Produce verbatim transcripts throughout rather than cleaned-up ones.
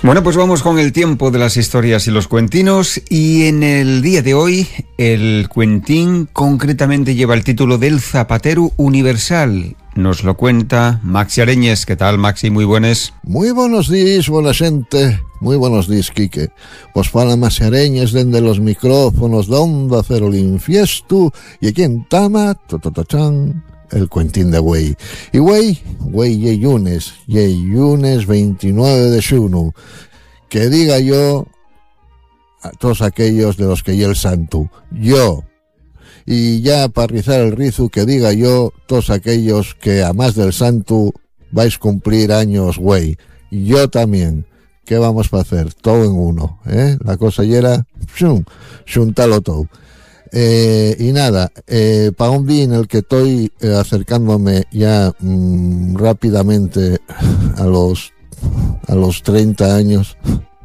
Bueno, pues vamos con el tiempo de las historias y los cuentinos, y en el día de hoy el cuentín concretamente lleva el título del Zapatero Universal. Nos lo cuenta Maxi Areñes. ¿Qué tal, Maxi? Muy buenas. Muy buenos días, buena gente. Muy buenos días, Quique. Pues fala Maxi Areñes dende los micrófonos de Onda Cero Linfiestu, y aquí en Tama, tototochán, el cuentín de güey. Y güey, güey, ye lunes, ye lunes veintinueve de junio. Que diga yo a todos aquellos de los que ye el santo, yo. Y ya para rizar el rizo, que diga yo todos aquellos que a más del santo vais a cumplir años, güey. Y yo también. ¿Qué vamos a hacer? Todo en uno, ¿eh? La cosa ya era, shum, xuntalo todo. Eh, y nada, eh, para un día en el que estoy eh, acercándome ya mmm, rápidamente a los a los treinta años,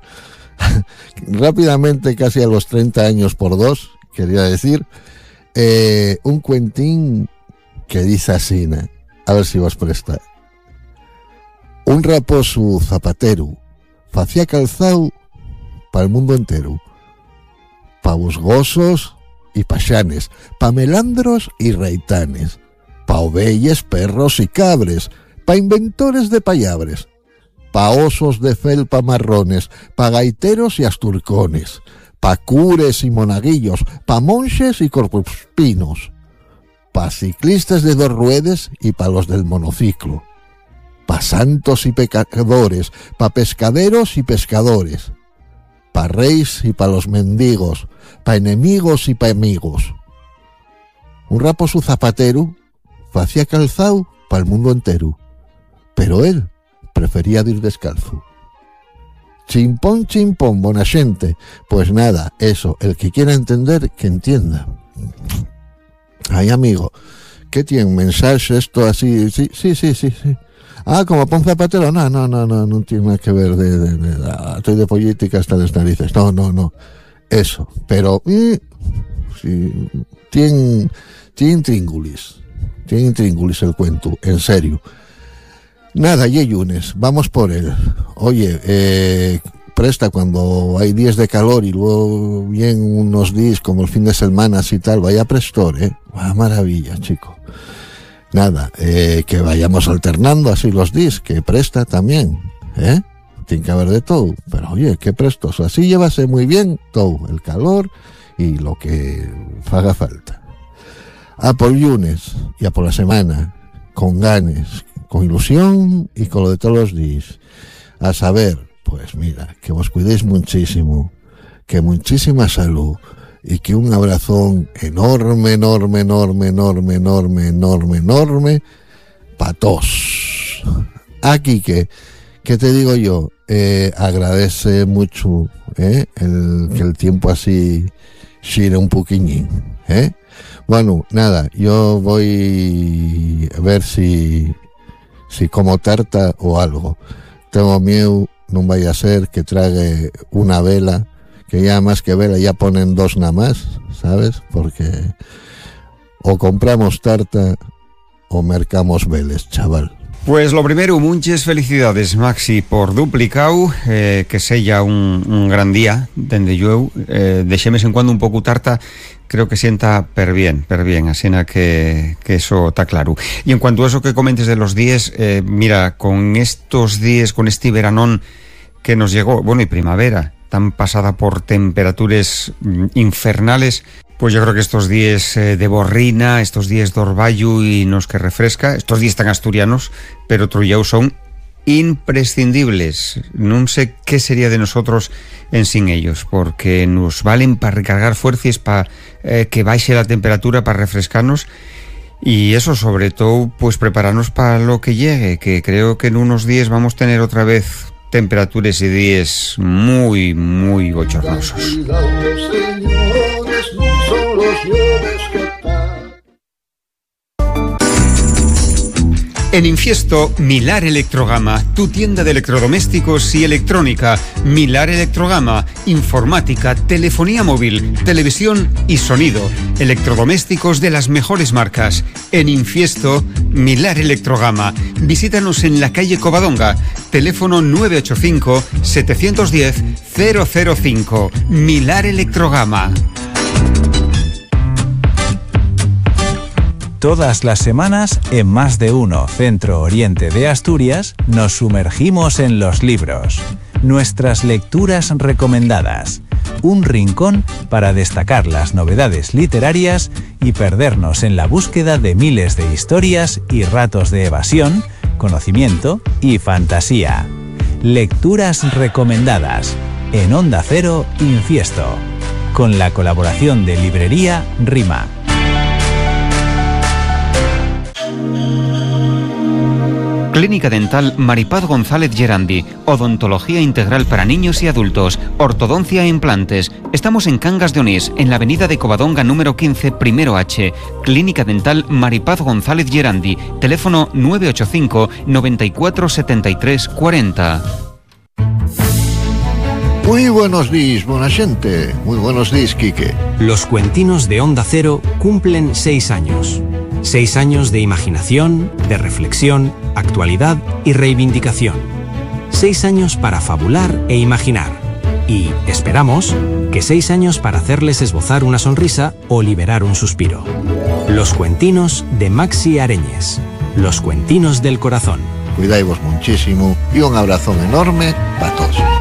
rápidamente casi a los treinta años por dos, quería decir, eh, un cuentín que dice así, ¿no? A ver si vos presta. Un raposo zapatero facía calzado para el mundo entero, pa' busgosos y paxanes, pa' melandros y reitanes, pa' ovelles, perros y cabres, pa' inventores de payabres, pa' osos de felpa marrones, pa' gaiteros y asturcones, pa' cures y monaguillos, pa' monjes y corpuspinos, pa' ciclistas de dos ruedas y pa' los del monociclo, pa' santos y pecadores, pa' pescaderos y pescadores, pa' reis y pa' los mendigos, pa' enemigos y pa' amigos. Un raposo zapatero facía calzado pa' el mundo entero, pero él prefería ir descalzo. Chimpón, chimpón, bona gente. Pues nada, eso, el que quiera entender, que entienda. Ay, amigo, ¿qué tiene un mensaje esto así? Sí, sí, sí, sí, sí. Ah, como pon zapatero, no, no, no, no, no tiene nada que ver de, de, de, de ah, estoy de política hasta las narices, no, no, no, eso, pero eh, sí, tiene, tiene intríngulis, tiene intríngulis el cuento, en serio. Nada, y lunes, vamos por él. Oye, eh, presta cuando hay días de calor y luego vienen unos días como el fin de semana y tal, vaya prestor, eh, va maravilla, chico. Nada, eh, que vayamos alternando así los días, que presta también, ¿eh? Tiene que haber de todo, pero oye, qué prestos, así llévase muy bien todo, el calor y lo que haga falta. A por lunes y a por la semana, con ganes, con ilusión y con lo de todos los días. A saber, pues mira, que vos cuidéis muchísimo, que muchísima salud, y que un abrazón enorme, enorme, enorme, enorme, enorme, enorme, enorme, pa' todos. Aquí que, ¿qué te digo yo? Eh, agradece mucho eh, el, que el tiempo así gire un poquillín, ¿eh? Bueno, nada, yo voy a ver si, si como tarta o algo. Tengo miedo, no vaya a ser que trague una vela, que ya más que vela ya ponen dos nada más, ¿sabes? Porque o compramos tarta o mercamos veles, chaval. Pues lo primero, muchas felicidades, Maxi, por duplicau, eh, que sella un, un gran día, dende yo, eh, deixemes en cuando un poco tarta, creo que sienta per bien, per bien, así que, que eso está claro. Y en cuanto a eso que comentes de los días, eh, mira, con estos días, con este veranón que nos llegó, bueno, y primavera, tan pasada por temperaturas infernales, pues yo creo que estos días eh, de borrina, estos días de orvallo y nos que refresca, estos días tan asturianos, pero trullao son imprescindibles. No sé qué sería de nosotros en sin ellos, porque nos valen para recargar fuerzas, para eh, que baje la temperatura, para refrescarnos, y eso sobre todo, pues prepararnos para lo que llegue, que creo que en unos días vamos a tener otra vez temperaturas y días muy, muy bochornosos. En Infiesto, Milar Electrogama, tu tienda de electrodomésticos y electrónica. Milar Electrogama, informática, telefonía móvil, televisión y sonido. Electrodomésticos de las mejores marcas. En Infiesto, Milar Electrogama. Visítanos en la calle Covadonga. Teléfono nueve ocho cinco, siete uno cero, cero cero cinco. Milar Electrogama. Todas las semanas, en Más de Uno Centro Oriente de Asturias, nos sumergimos en los libros. Nuestras lecturas recomendadas. Un rincón para destacar las novedades literarias y perdernos en la búsqueda de miles de historias y ratos de evasión, conocimiento y fantasía. Lecturas recomendadas. En Onda Cero, Infiesto. Con la colaboración de Librería Rima. Clínica Dental Maripaz González Gerandi. Odontología integral para niños y adultos. Ortodoncia e implantes. Estamos en Cangas de Onís, en la avenida de Covadonga número quince, primero H. Clínica Dental Maripaz González Gerandi. Teléfono nueve ocho cinco, noventa y cuatro, setenta y tres, cuarenta. Muy buenos días, buena gente. Muy buenos días, Quique. Los cuentinos de Onda Cero cumplen seis años. Seis años de imaginación, de reflexión, actualidad y reivindicación. Seis años para fabular e imaginar. Y, esperamos, que seis años para hacerles esbozar una sonrisa o liberar un suspiro. Los cuentinos de Maxi Areñes. Los cuentinos del corazón. Cuidáis muchísimo y un abrazo enorme para todos.